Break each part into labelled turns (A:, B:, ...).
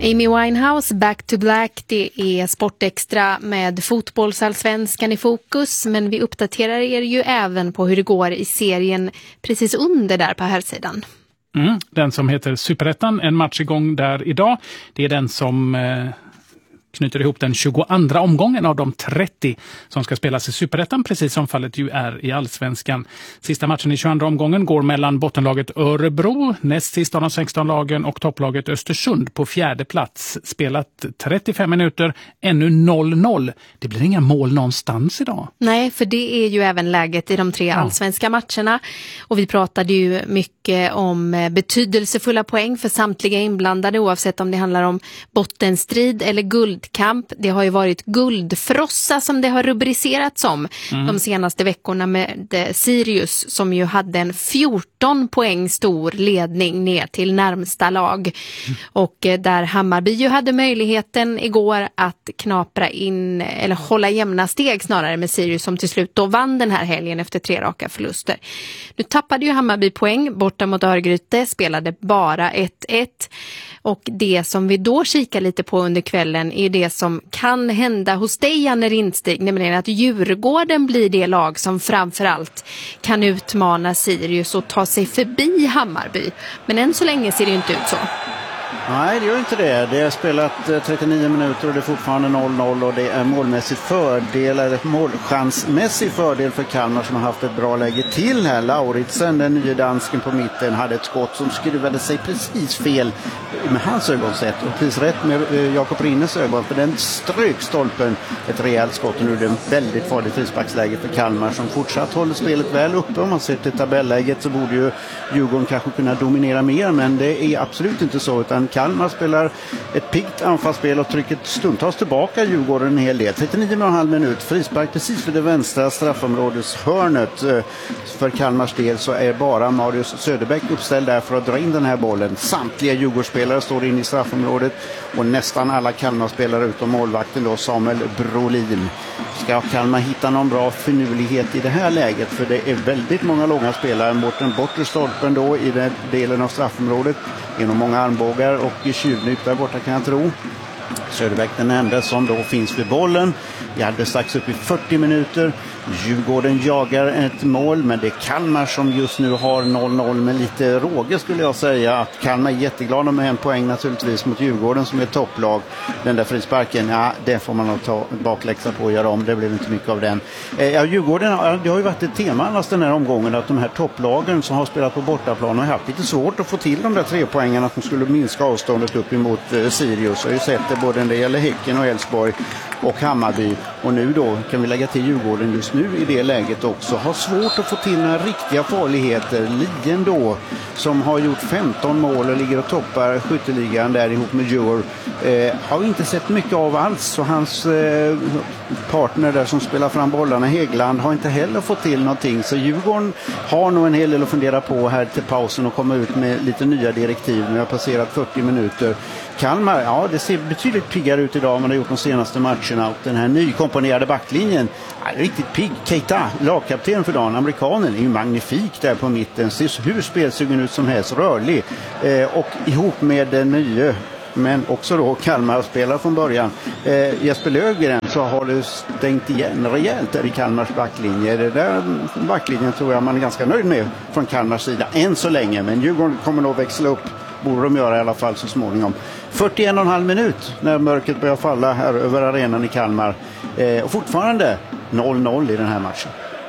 A: Amy Winehouse, Back to Black, det är Sportextra med fotbollsallsvenskan i fokus, men vi uppdaterar er ju även på hur det går i serien precis under där på här sidan.
B: Den som heter Superettan, en match igång där idag. Det är den som knyter ihop den 22:a omgången av de 30 som ska spelas i Superettan, precis som fallet ju är i Allsvenskan. Sista matchen i 22:a omgången går mellan bottenlaget Örebro, näst sist av de 16 lagen, och topplaget Östersund på fjärde plats. Spelat 35 minuter, ännu 0-0. Det blir inga mål någonstans idag.
A: Nej, för det är ju även läget i de 3 allsvenska matcherna. Och vi pratade ju mycket om betydelsefulla poäng för samtliga inblandade, oavsett om det handlar om bottenstrid eller guldkamp. Det har ju varit guldfrossa som det har rubricerats som de senaste veckorna med Sirius, som ju hade en 14 poäng stor ledning ner till närmsta lag. Och där Hammarby ju hade möjligheten igår att knapra in, eller hålla jämna steg snarare, med Sirius, som till slut då vann den här helgen efter 3 raka förluster. Nu tappade ju Hammarby poäng borta mot Örgryte, spelade bara 1-1. Och det som vi då kikar lite på under kvällen är det som kan hända hos dig, Janne Rindstig, nämligen att Djurgården blir det lag som framförallt kan utmana Sirius och ta sig förbi Hammarby. Men än så länge ser det inte ut så.
C: Nej, det gör inte det. Det har spelat 39 minuter och det är fortfarande 0-0 och det är målmässig fördel, eller målchansmässig fördel för Kalmar, som har haft ett bra läge till här. Lauritsen, den nya dansken på mitten, hade ett skott som skruvade sig precis fel med hans ögonsätt och precis rätt med Jakob Rinnes ögon, för den strök stolpen ett rejält skott. Och nu är det en väldigt farlig frisparksläge för Kalmar, som fortsatt håller spelet väl uppe. Om man ser till tabelläget så borde ju Djurgården kanske kunna dominera mer, men det är absolut inte så, utan Kalmar spelar ett piggt anfallsspel och trycker stundtals tillbaka Djurgården en hel del. 39,5 minut, frispark precis för det vänstra straffområdeshörnet. För Kalmars del så är bara Marius Söderbäck uppställd där för att dra in den här bollen. Samtliga Djurgårdsspelare står in i straffområdet och nästan alla Kalmar-spelare utom målvakten då, Samuel Brolin. Ska Kalmar hitta någon bra finurlighet i det här läget, för det är väldigt många långa spelare mot den bortre stolpen då i den delen av straffområdet, genom många armbågar och tjuvnyp där borta, kan jag tro. Söderbäck den enda som då finns vid bollen. Vi hade strax upp i 40 minuter. Djurgården jagar ett mål, men det är Kalmar som just nu har 0-0 med lite råge, skulle jag säga. Att Kalmar är jätteglada med en poäng naturligtvis mot Djurgården som är topplag. Den där frisparken, det får man nog ta bakläxa på och göra om. Det blev inte mycket av den. Djurgården, det har ju varit ett tema annars den här omgången, att de här topplagen som har spelat på bortaplan har haft lite svårt att få till de där 3 poängarna som skulle minska avståndet upp emot Sirius. Jag har ju sett det både när det gäller Häcken och Elfsborg och Hammarby. Och nu då kan vi lägga till Djurgården just nu i det läget också. Har svårt att få till några riktiga farligheter. Lien då, som har gjort 15 mål och ligger och toppar skytteligan där ihop med Djur. Har inte sett mycket av alls. Så hans partner där som spelar fram bollarna, Häggland, har inte heller fått till någonting. Så Djurgården har nog en hel del att fundera på här till pausen och komma ut med lite nya direktiv. Vi har passerat 40 minuter. Kalmar, det ser betydligt piggare ut idag än man har gjort de senaste matcherna. Och den här nykomponerade backlinjen, riktigt pigg. Keita, lagkapten för dagen, amerikanen, är ju magnifik där på mitten. Ser hur spelsugen ut som helst, rörlig. Och ihop med den nya, men också då Kalmar-spelare från början, Jesper Löfgren, så har det stängt igen rejält där i Kalmars backlinje. Det där backlinjen tror jag man är ganska nöjd med från Kalmars sida än så länge, men Djurgården kommer nog växla upp, borde de göra i alla fall så småningom. 41,5 minut när mörkret börjar falla här över arenan i Kalmar, och fortfarande 0-0 i den här matchen.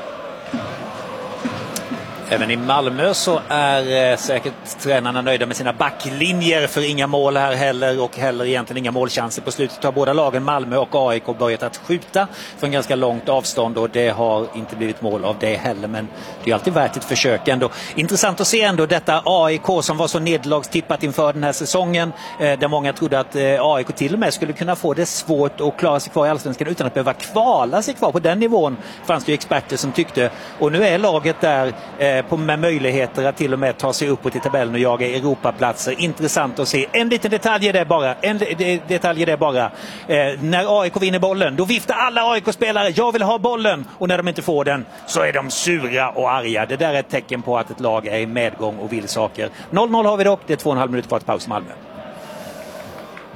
D: Även i Malmö så är säkert tränarna nöjda med sina backlinjer, för inga mål här heller, och heller egentligen inga målchanser på slutet. Har båda lagen, Malmö och AIK, börjat att skjuta från ganska långt avstånd, och det har inte blivit mål av det heller, men det är alltid värt ett försök ändå. Intressant att se ändå detta AIK som var så nederlagstippat inför den här säsongen, där många trodde att AIK till och med skulle kunna få det svårt att klara sig kvar i Allsvenskan utan att behöva kvala sig kvar. På den nivån fanns det ju experter som tyckte, och nu är laget där med möjligheter att till och med ta sig uppåt i tabellen och jaga Europaplatser. Intressant att se. En liten detalj är det bara. När AIK vinner bollen, då viftar alla AIK-spelare, jag vill ha bollen. Och när de inte får den så är de sura och arga. Det där är ett tecken på att ett lag är i medgång och vill saker. 0-0 har vi dock. Det är 2,5 minuter kvar till paus i Malmö.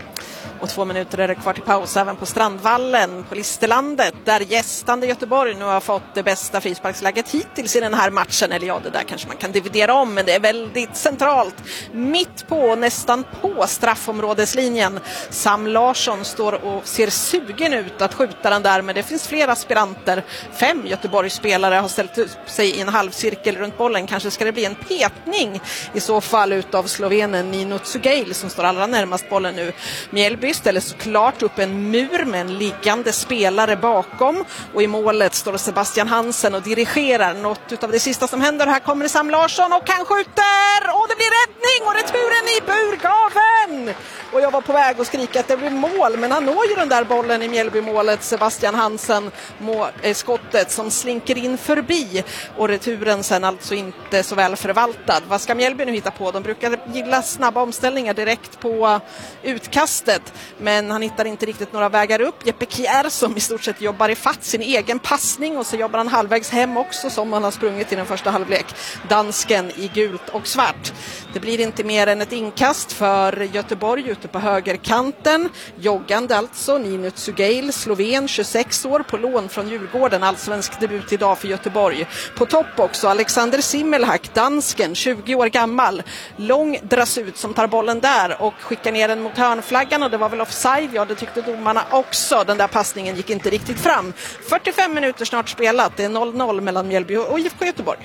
E: Och 2 minuter är det kvar till paus även på Strandvallen på Listerlandet, där gästande Göteborg nu har fått det bästa frisparksläget hittills i den här matchen. Eller ja, det där kanske man kan dividera om, men det är väldigt centralt. Mitt på, nästan på straffområdeslinjen. Sam Larsson står och ser sugen ut att skjuta den där, men det finns flera aspiranter. 5 Göteborgsspelare har ställt upp sig i en halvcirkel runt bollen. Kanske ska det bli en petning i så fall utav slovenen Nino Tsugail som står allra närmast bollen nu. Mjällby ställer såklart upp en mur med en liggande spelare bakom, och i målet står Sebastian Hansen och dirigerar något utav det sista som händer. Här kommer Sam Larsson och han skjuter, och det blir räddning och returen i burgaven. Och jag var på väg att skrika att det blir mål, men han når ju den där bollen i Mjällby-målet, Sebastian Hansen, skottet som slinker in förbi, och returen sen alltså inte så väl förvaltad. Vad ska Mjällby nu hitta på? De brukar gilla snabba omställningar direkt på utkastet, men han hittar inte riktigt några vägar upp. Jeppe Kjær som i stort sett jobbar i fatt sin egen passning, och så jobbar han halvvägs hem också som han har sprungit i den första halvlek. Dansken i gult och svart. Det blir inte mer än ett inkast för Göteborg ute på högerkanten. Joggande alltså Nino Tsugail, sloven, 26 år, på lån från Djurgården. Allsvensk debut idag för Göteborg. På topp också Alexander Simmelhack, dansken, 20 år gammal. Lång dras ut som tar bollen där och skickar ner den mot hörnflaggan, och det var väl offside, ja det tyckte domarna också. Den där passningen gick inte riktigt fram. 45 minuter snart spelat, det är 0-0 mellan Mjällby och IFK Göteborg.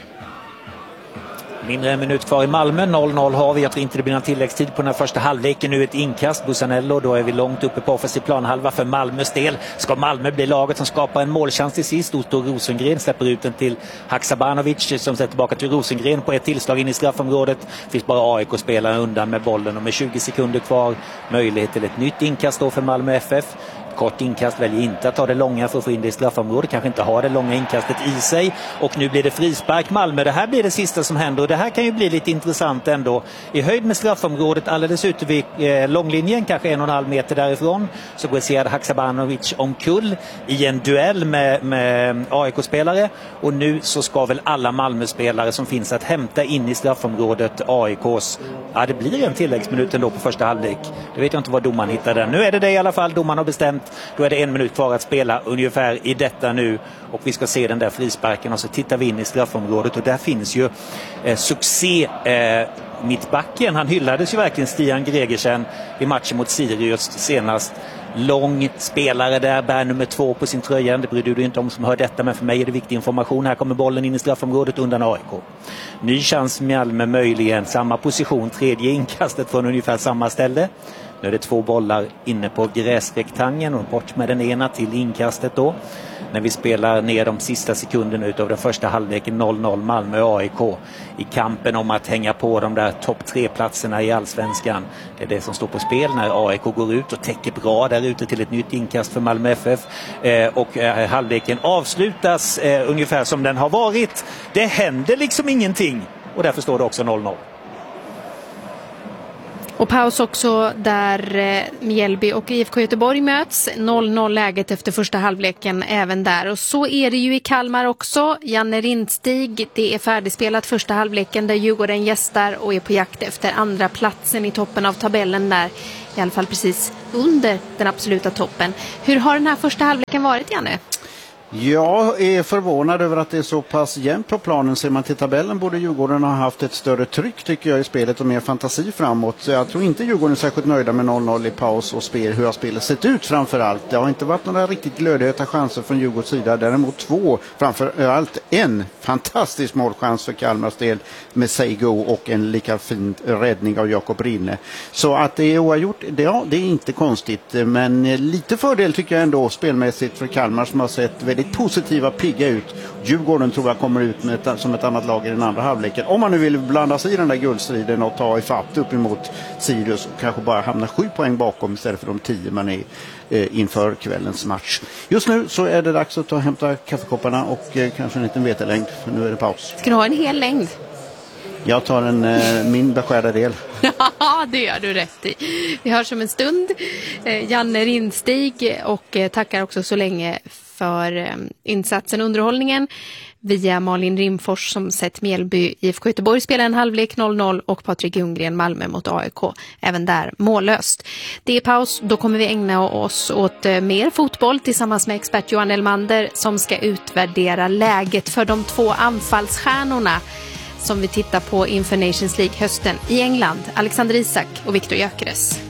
D: Mindre en minut kvar i Malmö, 0-0 har vi. Jag tror inte det blir någon tilläggstid på den här första halvleken. Nu ett inkast, Busanello, då är vi långt uppe på offensiv planhalva för Malmös del. Ska Malmö bli laget som skapar en målchans till sist? Otto Rosengren släpper ut den till Haksabanovic som sätter tillbaka till Rosengren på ett tillslag in i straffområdet. Finns bara AIK-spelare undan med bollen, och med 20 sekunder kvar möjlighet till ett nytt inkast då för Malmö FF. Kort inkast, väljer inte att ta det långa för att få in det i straffområdet, kanske inte har det långa inkastet i sig, och nu blir det frispark Malmö. Det här blir det sista som händer, och det här kan ju bli lite intressant ändå. I höjd med straffområdet, alldeles ute vid långlinjen, kanske 1,5 meter därifrån, så går Sead Haksabanovic omkull i en duell med AIK-spelare, och nu så ska väl alla Malmö-spelare som finns att hämta in i straffområdet AIKs. Ja, det blir en tilläggsminut ändå på första halvlek. Det vet jag inte vad domaren hittar där. Nu är det i alla fall, domaren har bestämt. Då är det 1 minut kvar att spela ungefär i detta nu, och vi ska se den där frisparken, och så tittar vi in i straffområdet, och där finns ju succé mittbacken. Han hyllades ju verkligen, Stian Gregersen, i matchen mot Sirius senast. Lång spelare där, bär nummer 2 på sin tröja. Det bryr du inte om som hör detta, men för mig är det viktig information. Här kommer bollen in i straffområdet undan AIK. Ny chans Malmö, möjligen samma position, tredje inkastet från ungefär samma ställe. Nu är det 2 bollar inne på gräsrektangeln, och bort med den ena till inkastet då. När vi spelar ner de sista sekunderna utav den första halvleken, 0-0 Malmö-AIK i kampen om att hänga på de där topp 3-platserna i Allsvenskan. Det är det som står på spel när AIK går ut och täcker bra där ute till ett nytt inkast för Malmö FF. Och halvleken avslutas ungefär som den har varit. Det händer liksom ingenting, och därför står det också 0-0.
A: Och paus också där Mjällby och IFK Göteborg möts. 0-0 läget efter första halvleken även där. Och så är det ju i Kalmar också. Janne Rindstig, det är färdigspelat första halvleken där Djurgården gästar och är på jakt efter andra platsen i toppen av tabellen där. I alla fall precis under den absoluta toppen. Hur har den här första halvleken varit, Janne?
C: Jag är förvånad över att det är så pass jämnt på planen. Ser man till tabellen borde Djurgården ha haft ett större tryck tycker jag i spelet och mer fantasi framåt. Så jag tror inte Djurgården är särskilt nöjda med 0-0 i paus och hur har spelet sett ut framförallt. Det har inte varit några riktigt glödheta chanser från Djurgårdens sida. Däremot 2, framförallt en fantastisk målchans för Kalmars del med Seigo och en lika fin räddning av Jakob Rinne. Så att det är oavgjort, det är inte konstigt. Men lite fördel tycker jag ändå spelmässigt för Kalmar som har sett väldigt positiva, pigga ut. Djurgården tror jag kommer ut som ett annat lag i den andra halvleken. Om man nu vill blanda sig i den där guldstriden och ta ifatt upp emot Sirius och kanske bara hamna 7 poäng bakom istället för de 10 man är inför kvällens match. Just nu så är det dags att hämta kaffekopparna och kanske en liten vetelängd, för nu är det paus.
A: Ska du ha en hel längd?
C: Jag tar min beskärda del.
A: Ja, det gör du rätt i. Vi hörs om en stund. Janne Rindstig, och tackar också så länge för insatsen underhållningen via Malin Rimfors som sett Mjällby IFK Göteborg spela en halvlek 0-0 och Patrik Ljunggren Malmö mot AIK. Även där mållöst. Det är paus, då kommer vi ägna oss åt mer fotboll tillsammans med expert Johan Elmander som ska utvärdera läget för de 2 anfallsstjärnorna som vi tittar på inför Nations League hösten i England, Alexander Isak och Viktor Gyökeres.